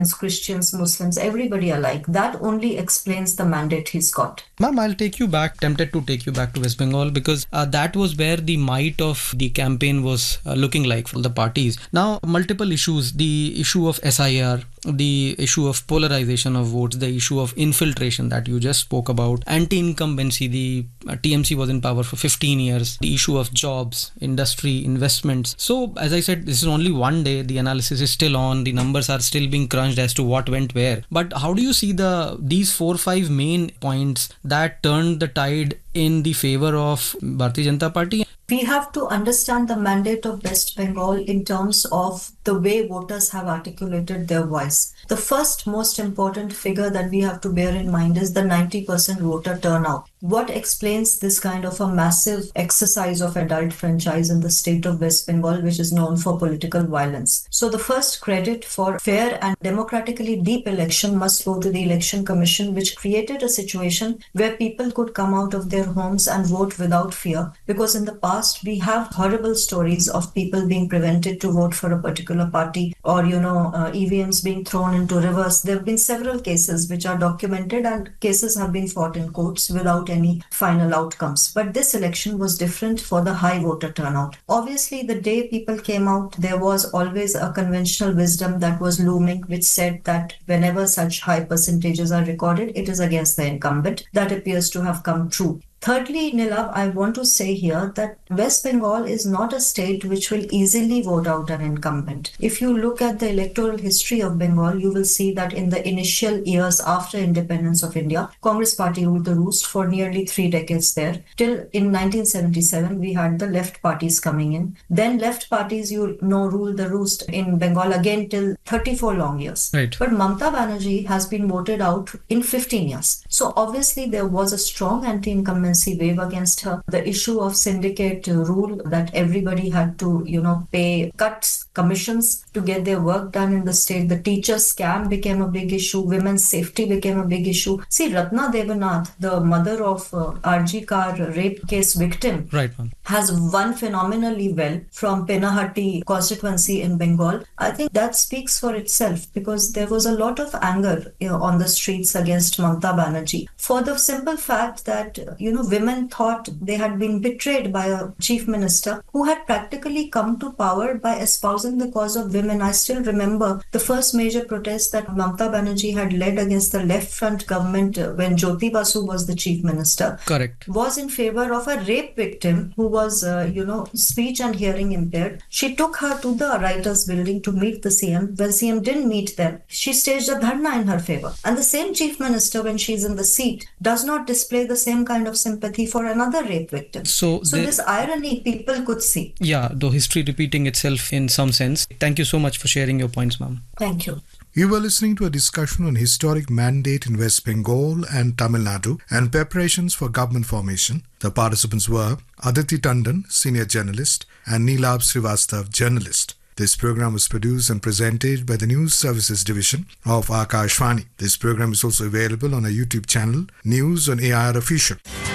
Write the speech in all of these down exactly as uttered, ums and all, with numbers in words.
Christians, Muslims, everybody alike. That only explains the mandate he's got. Ma'am, I'll take you back, tempted to take you back to West Bengal because uh, that was where the might of the campaign was uh, looking like for the parties. Now, multiple issues, the issue of S I R, the issue of polarization of votes, the issue of infiltration that you just spoke about, anti-incumbency, the uh, T M C was in power for fifteen years, the issue of jobs, industry, investments. So, as I said, this is only one day, the analysis is still on, the numbers are still being crunched as to what went where. But how do you see the these four five main points that turned the tide in the favor of Bharatiya Janata Party? We have to understand the mandate of West Bengal in terms of the way voters have articulated their voice. The first most important figure that we have to bear in mind is the ninety percent voter turnout. What explains this kind of a massive exercise of adult franchise in the state of West Bengal, which is known for political violence? So the first credit for fair and democratically deep election must go to the Election Commission, which created a situation where people could come out of their homes and vote without fear. Because in the past, we have horrible stories of people being prevented to vote for a particular party, or, you know, uh, E V Ms being thrown into rivers. There have been several cases which are documented, and cases have been fought in courts without any final outcomes. But this election was different for the high voter turnout. Obviously, the day people came out, there was always a conventional wisdom that was looming, which said that whenever such high percentages are recorded, it is against the incumbent. That appears to have come true. Thirdly, Nilav, I want to say here that West Bengal is not a state which will easily vote out an incumbent. If you look at the electoral history of Bengal, you will see that in the initial years after independence of India, Congress Party ruled the roost for nearly three decades there. Till in nineteen seventy-seven, we had the left parties coming in. Then left parties, you know, ruled the roost in Bengal again till thirty-four long years. Right. But Mamata Banerjee has been voted out in fifteen years. So obviously there was a strong anti-incumbency wave against her. The issue of syndicate rule that everybody had to, you know, pay cuts, commissions to get their work done in the state. The teacher scam became a big issue. Women's safety became a big issue. See, Ratna Devanath, the mother of uh, R G Kar rape case victim, Right, ma'am, has won phenomenally well from Penahati constituency in Bengal. I think that speaks for itself because there was a lot of anger, you know, on the streets against Mamata Banerjee for the simple fact that, you know, women thought they had been betrayed by a chief minister who had practically come to power by espousing the cause of women. I still remember the first major protest that Mamata Banerjee had led against the left front government when Jyoti Basu was the chief minister. Correct. Was in favor of a rape victim who was, uh, you know, speech and hearing impaired. She took her to the writers' building to meet the C M. When C M didn't meet them, she staged a dharna in her favor. And the same chief minister, when she's in the seat, does not display the same kind of sympathy for another rape victim. So, so there, this irony people could see. Yeah, though history repeating itself in some sense. Thank you so much for sharing your points, ma'am. Thank you. You were listening to a discussion on historic mandate in West Bengal and Tamil Nadu and preparations for government formation. The participants were Aditi Tandon, senior journalist, and Neelab Srivastav, journalist. This program was produced and presented by the News Services Division of Akashvani. This program is also available on our YouTube channel, News on A I R Official.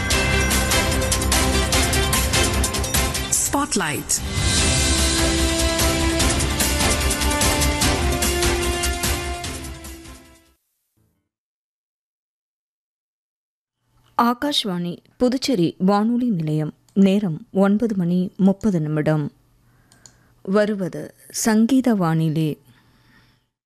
Spotlight. Akashvani Puducherry வானொலி நிலையம். நேரம் ஒன்பது மணி முப்பது நிமிடம். வருவது சங்கீத வானிலை.